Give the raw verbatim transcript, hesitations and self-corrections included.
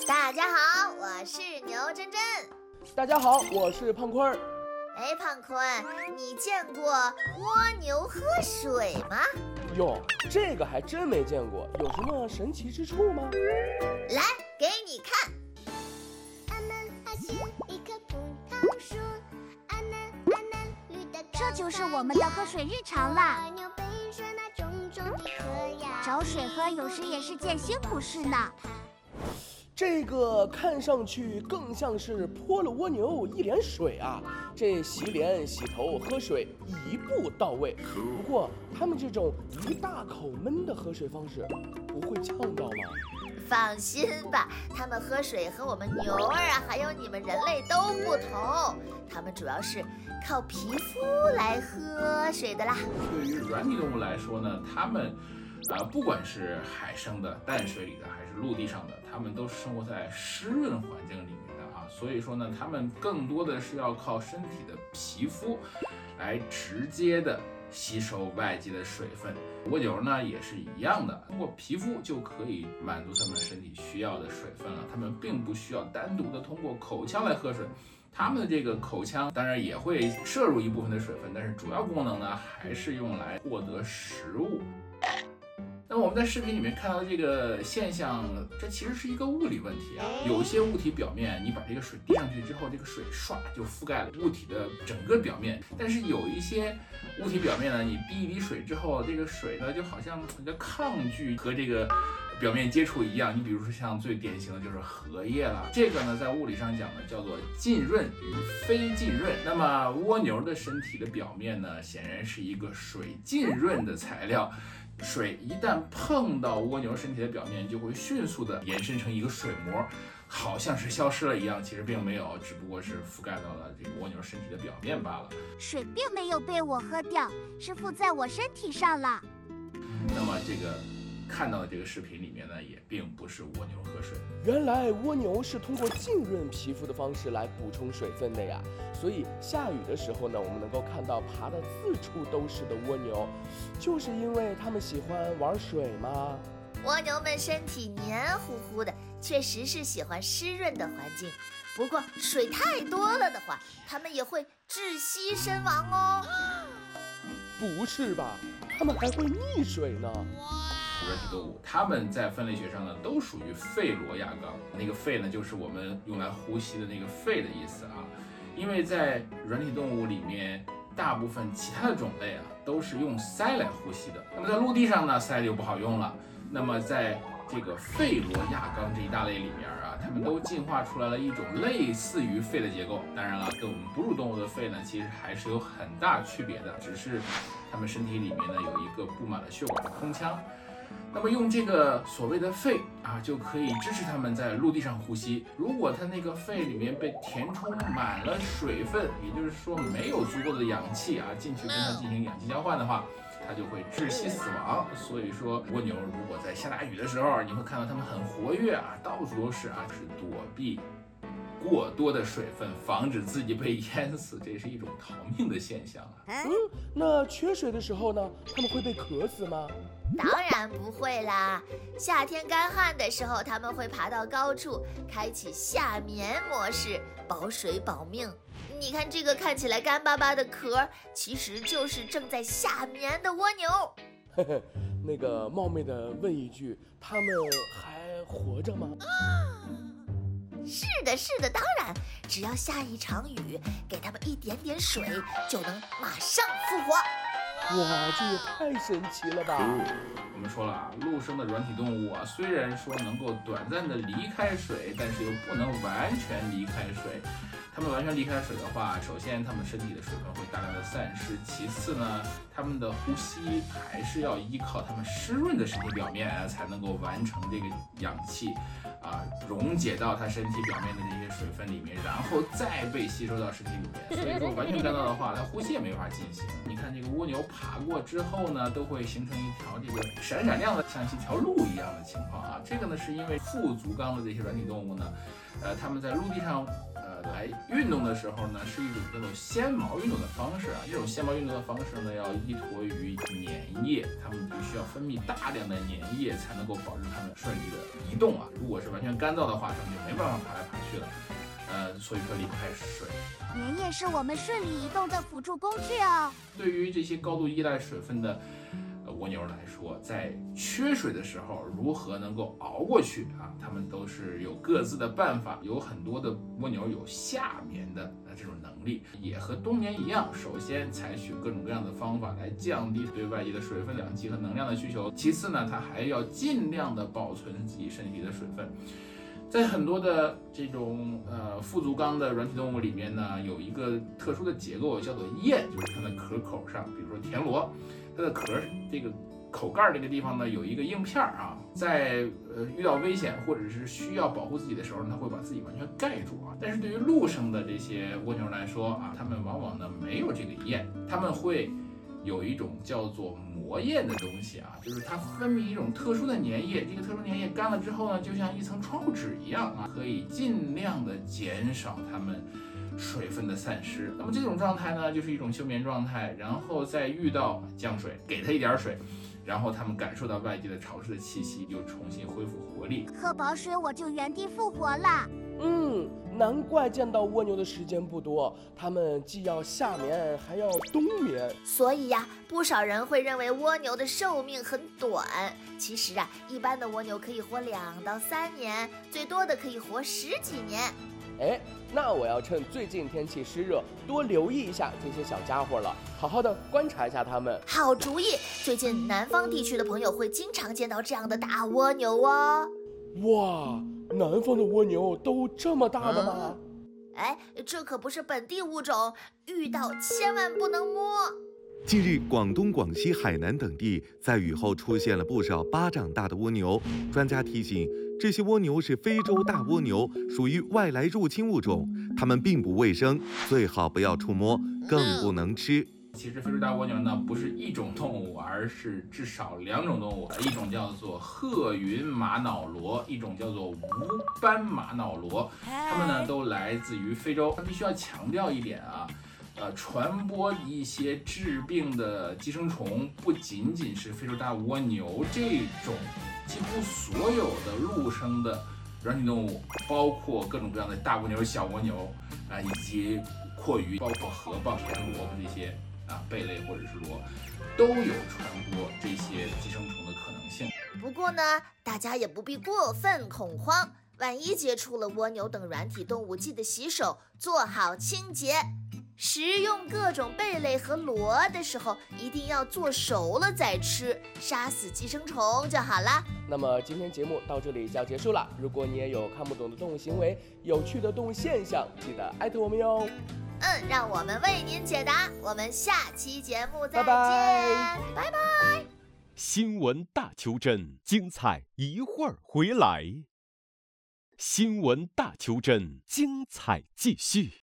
大家好，我是牛真真。 大家好，我是胖坤儿。 哎，胖坤，你见过蜗牛喝水吗？ 哟，这个还真没见过，有什么神奇之处吗？ 来，给你看。 这就是我们的喝水日常啦。找水喝有时也是件辛苦事呢。 这个看上去更像是泼了蜗牛一脸水啊！这洗脸、洗头、喝水一步到位。不过他们这种一大口闷的喝水方式，不会呛到吗？ 放心吧，他们喝水和我们牛儿啊，还有你们人类都不同。他们主要是靠皮肤来喝水的啦。 对于软体动物来说呢，它们呃，不管是海生的、淡水里的，还是陆地上的，它们都生活在湿润环境里面的啊。所以说呢，它们更多的是要靠身体的皮肤来直接的吸收外界的水分。蜗牛呢也是一样的，通过皮肤就可以满足它们身体需要的水分了。它们并不需要单独的通过口腔来喝水。它们的这个口腔当然也会摄入一部分的水分，但是主要功能呢还是用来获得食物。那么我们在视频里面看到的这个现象，这其实是一个物理问题啊。有些物体表面，你把这个水滴上去之后，这个水唰就覆盖了物体的整个表面。但是有一些物体表面呢，你滴一滴水之后，这个水呢就好像抗拒和这个表面接触一样。你比如说像最典型的就是荷叶了，这个呢在物理上讲呢叫做浸润与非浸润。那么蜗牛的身体的表面呢，显然是一个水浸润的材料。水一旦碰到蜗牛身体的表面，就会迅速的延伸成一个水膜，好像是消失了一样，其实并没有，只不过是覆盖到了这个蜗牛身体的表面罢了。 水并没有被我喝掉，是附在我身体上了。 那么这个看到的这个视频里面呢，也并不是蜗牛喝水。 原来蜗牛是通过浸润皮肤的方式来补充水分的呀。所以下雨的时候呢，我们能够看到爬得四处都是的蜗牛，就是因为它们喜欢玩水吗？ 蜗牛们身体黏糊糊的，确实是喜欢湿润的环境。不过水太多了的话，它们也会窒息身亡哦。 不是吧？它们还会溺水呢。 软体动物，它们在分类学上呢都属于肺螺亚纲。那个肺呢，就是我们用来呼吸的那个肺的意思啊。因为在软体动物里面，大部分其他的种类啊都是用鳃来呼吸的。那么在陆地上呢，鳃就不好用了。那么在这个肺螺亚纲这一大类里面啊，它们都进化出来了一种类似于肺的结构。当然了，跟我们哺乳动物的肺呢，其实还是有很大区别的，只是它们身体里面呢有一个布满了血管的空腔。那么用这个所谓的肺啊，就可以支持它们在陆地上呼吸。如果它那个肺里面被填充满了水分，也就是说没有足够的氧气啊进去跟它进行氧气交换的话，它就会窒息死亡。所以说蜗牛如果在下大雨的时候，你会看到它们很活跃啊，到处都是啊，是躲避过多的水分，防止自己被淹死，这是一种逃命的现象啊。 嗯，那缺水的时候呢，它们会被渴死吗？ 当然不会啦！夏天干旱的时候，它们会爬到高处，开启夏眠模式，保水保命。你看这个看起来干巴巴的壳，其实就是正在夏眠的蜗牛。 嘿嘿，那个冒昧的问一句，它们还活着吗？ 是的，是的，当然，只要下一场雨，给它们一点点水，就能马上复活。 哇，这也太神奇了吧！ 我们说了啊，陆生的软体动物啊，虽然说能够短暂的离开水，但是又不能完全离开水。它们完全离开水的话，首先它们身体的水分会大量的散失，其次呢，它们的呼吸还是要依靠它们湿润的身体表面才能够完成这个氧气啊溶解到它身体表面的这些水分里面，然后再被吸收到身体里面。所以说完全干燥的话，它呼吸也没法进行。你看这个蜗牛爬过之后呢，都会形成一条这个闪闪亮的像一条路一样的情况啊。这个呢是因为腹足纲的这些软体动物呢，呃，它们在陆地上呃呃来运动的时候呢，是一种叫做纤毛运动的方式啊。这种纤毛运动的方式呢，要依托于粘液，它们必须要分泌大量的粘液，才能够保证它们顺利的移动啊。如果是完全干燥的话，它们就没办法爬来爬去了。呃，所以说离不开水。 粘液是我们顺利移动的辅助工具哦。 对于这些高度依赖水分的呃蜗牛来说，在缺水的时候，如何能够熬过去啊？它们都是有各自的办法。有很多的蜗牛有夏眠的呃这种能力，也和冬眠一样，首先采取各种各样的方法来降低对外界的水分、氧气和能量的需求。其次呢，它还要尽量的保存自己身体的水分。在很多的这种呃腹足纲的软体动物里面呢，有一个特殊的结构叫做咽，就是它的壳口上，比如说田螺，它的壳这个口盖这个地方呢有一个硬片啊，在呃遇到危险或者是需要保护自己的时候呢，它会把自己完全盖住啊。但是对于陆生的这些蜗牛来说啊，它们往往呢没有这个咽，它们会有一种叫做膜咽的东西啊，就是它分泌一种特殊的粘液，这个特殊粘液干了之后呢，就像一层窗户纸一样啊，可以尽量的减少它们水分的散失。那么这种状态呢，就是一种休眠状态，然后再遇到降水，给它一点水，然后它们感受到外界的潮湿的气息，又重新恢复活力。 喝饱水我就原地复活了。 嗯，难怪见到蜗牛的时间不多，它们既要夏眠，还要冬眠。 所以呀，不少人会认为蜗牛的寿命很短。其实啊，一般的蜗牛可以活两到三年，最多的可以活十几年。 哎，那我要趁最近天气湿热，多留意一下这些小家伙了，好好的观察一下它们。 好主意！最近南方地区的朋友会经常见到这样的大蜗牛哦。 哇，南方的蜗牛都这么大的吗？ 哎，这可不是本地物种，遇到千万不能摸。 近日，广东、广西、海南等地在雨后出现了不少巴掌大的蜗牛。专家提醒，这些蜗牛是非洲大蜗牛，属于外来入侵物种，它们并不卫生，最好不要触摸，更不能吃。 其实非洲大蜗牛呢不是一种动物，而是至少两种动物，一种叫做褐云玛瑙螺，一种叫做无斑玛瑙螺。它们呢都来自于非洲。必须要强调一点啊，呃，传播一些致病的寄生虫，不仅仅是非洲大蜗牛这种，几乎所有的陆生的软体动物，包括各种各样的大蜗牛、小蜗牛啊、呃，以及阔鱼，包括河蚌、田螺这些。啊，贝类或者是螺，都有传播这些寄生虫的可能性。 不过呢，大家也不必过分恐慌，万一接触了蜗牛等软体动物，记得洗手，做好清洁。食用各种贝类和螺的时候，一定要做熟了再吃，杀死寄生虫就好啦。 那么今天节目到这里就要结束了。如果你也有看不懂的动物行为、有趣的动物现象，记得艾特我们哟。 嗯，让我们为您解答。我们下期节目再见， 拜拜。 拜拜。 新闻大求真，精彩一会儿回来。新闻大求真，精彩继续。